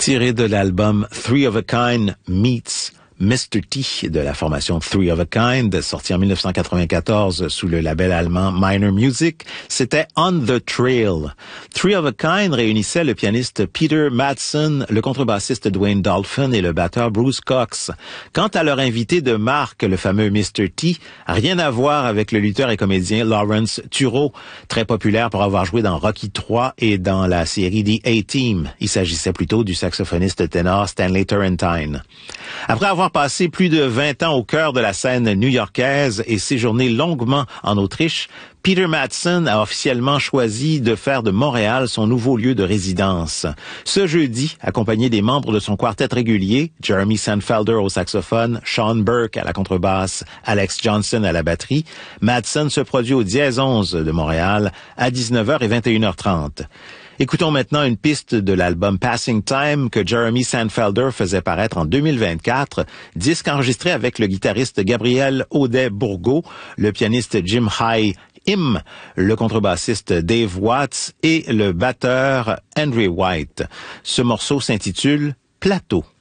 Tiré de l'album Three of a Kind meets Mr. T de la formation Three of a Kind, sorti en 1994 sous le label allemand Minor Music, c'était On the Trail. Three of a Kind réunissait le pianiste Peter Madsen, le contrebassiste Dwayne Dolphin et le batteur Bruce Cox. Quant à leur invité de marque, le fameux Mr. T, rien à voir avec le lutteur et comédien Lawrence Turreau, très populaire pour avoir joué dans Rocky III et dans la série The A-Team. Il s'agissait plutôt du saxophoniste ténor Stanley Turrentine. Après avoir passé plus de 20 ans au cœur de la scène new-yorkaise et séjourné longuement en Autriche, Peter Madsen a officiellement choisi de faire de Montréal son nouveau lieu de résidence. Ce jeudi, accompagné des membres de son quartet régulier, Jeremy Sandfelder au saxophone, Sean Burke à la contrebasse, Alex Johnson à la batterie, Madsen se produit au Dièse 11 de Montréal à 19h et 21h30. Écoutons maintenant une piste de l'album Passing Time que Jeremy Sandfelder faisait paraître en 2024, disque enregistré avec le guitariste Gabriel Audet-Bourgault, le pianiste Jim High Im, le contrebassiste Dave Watts et le batteur Henry White. Ce morceau s'intitule Plateau.